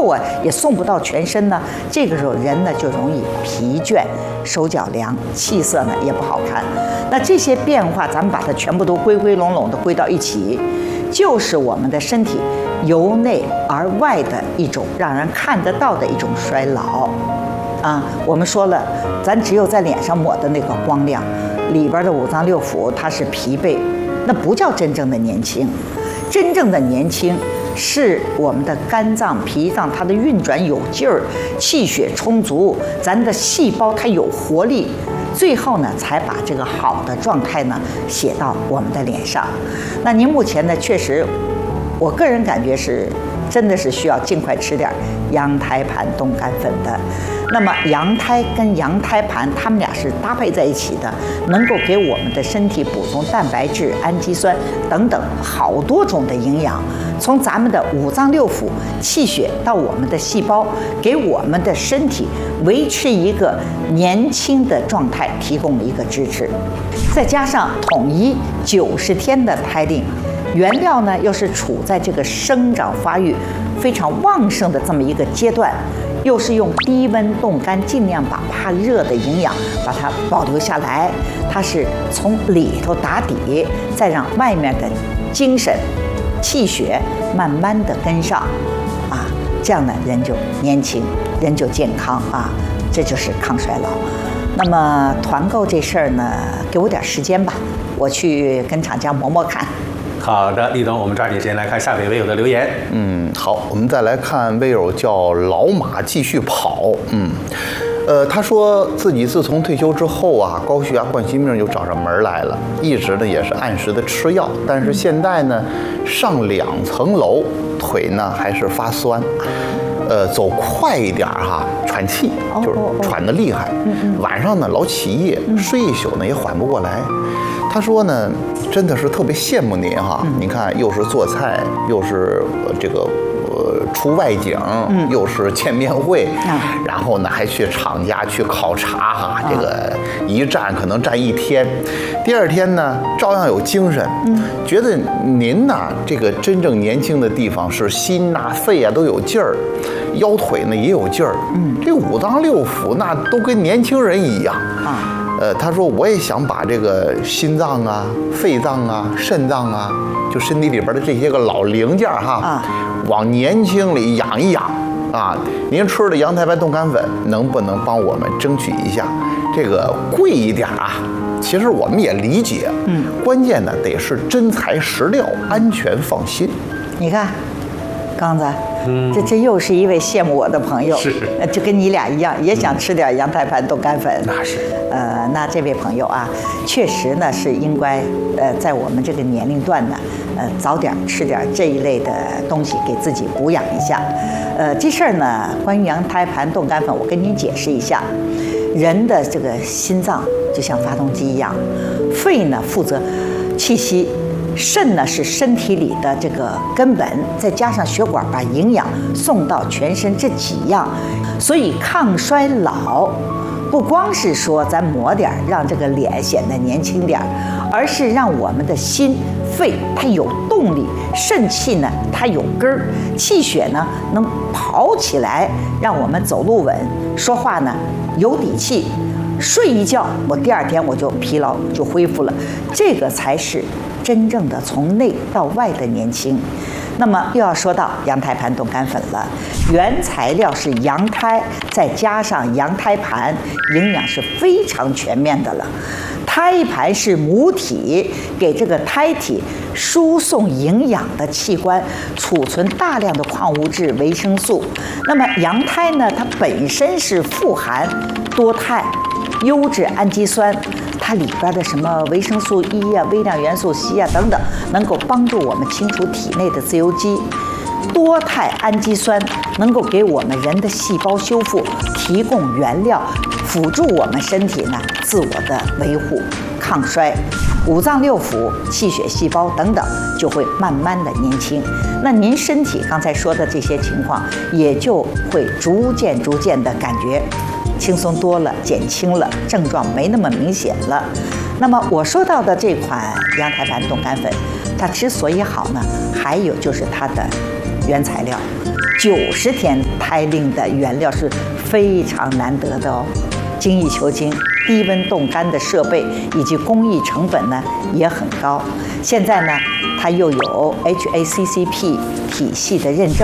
后啊也送不到全身呢，这个时候人呢就容易疲倦、手脚凉，气色呢也不好看。那这些变化，咱们把它全部都归归拢拢的归到一起，就是我们的身体由内而外的一种让人看得到的一种衰老。啊，我们说了，咱只有在脸上抹的那个光亮，里边的五脏六腑它是疲惫，那不叫真正的年轻。真正的年轻是我们的肝脏、脾脏它的运转有劲儿，气血充足，咱的细胞它有活力，最后呢才把这个好的状态呢写到我们的脸上。那您目前呢，确实，我个人感觉是真的是需要尽快吃点羊胎盘冻干粉的。那么羊胎跟羊胎盘它们俩是搭配在一起的，能够给我们的身体补充蛋白质、氨基酸等等好多种的营养，从咱们的五脏六腑、气血到我们的细胞，给我们的身体维持一个年轻的状态提供了一个支持。再加上统一90天的胎龄，原料呢又是处在这个生长发育非常旺盛的这么一个阶段，又是用低温冻干，尽量把怕热的营养把它保留下来，它是从里头打底，再让外面的精神、气血慢慢的跟上，啊，这样呢人就年轻，人就健康啊，这就是抗衰老。那么团购这事儿呢，给我点时间吧，我去跟厂家磨磨看。 好的，立冬，我们抓紧时间来看下位微友的留言。 好，我们再来看微友叫老马继续跑。他说自己自从退休之后啊，高血压、冠心病就找上门来了，一直呢也是按时的吃药，但是现在呢上2层楼，腿呢还是发酸。走快一点哈，喘气，就是喘得厉害。晚上呢老起夜，睡一宿呢也缓不过来。他说呢，真的是特别羡慕您哈，您看又是做菜，又是这个出外景，又是见面会，然后呢还去厂家去考察哈，这个一站可能站1天，第2天呢照样有精神。觉得您呐，这个真正年轻的地方是心呐、肺啊都有劲儿，腰腿呢也有劲儿，这五脏六腑那都跟年轻人一样啊。他说我也想把这个心脏啊、肺脏啊、肾脏啊，就身体里边的这些个老零件哈，往年轻里养一养啊。您吃的羊胎盘冻干粉能不能帮我们争取一下？这个贵一点啊，其实我们也理解，关键呢得是真材实料，安全放心。 你看，刚子。这又是一位羡慕我的朋友， 是， 就跟你俩一样，也想吃点羊胎盘冻干粉。 那是， 那这位朋友啊，确实呢是应该，在我们这个年龄段呢，早点吃点这一类的东西，给自己补养一下。这事儿呢，关于羊胎盘冻干粉，我跟您解释一下，人的这个心脏就像发动机一样，肺呢负责气息。肾呢是身体里的这个根本，再加上血管把营养送到全身，这几样，所以抗衰老不光是说咱抹点让这个脸显得年轻点，而是让我们的心肺它有动力，肾气呢它有根儿，气血呢能跑起来，让我们走路稳，说话呢有底气。睡一觉，我第2天我就疲劳就恢复了，这个才是真正的从内到外的年轻。那么又要说到羊胎盘冻干粉了，原材料是羊胎，再加上羊胎盘，营养是非常全面的了。胎盘是母体给这个胎体输送营养的器官，储存大量的矿物质、维生素。那么羊胎呢，它本身是富含多肽、优质氨基酸，它里边的什么维生素 E 啊、微量元素硒啊等等，能够帮助我们清除体内的自由基。多肽氨基酸能够给我们人的细胞修复提供原料，辅助我们身体呢自我的维护、抗衰。五脏六腑、气血细胞等等就会慢慢的年轻。那您身体刚才说的这些情况，也就会逐渐的感觉轻松多了，减轻了，症状没那么明显了。那么我说到的这款羊胎盘冻干粉，它之所以好呢，还有就是它的原材料， 90天胎令的原料是非常难得的哦，精益求精，低温冻干的设备以及工艺成本呢也很高。现在呢，它又有 HACCP 体系的认证。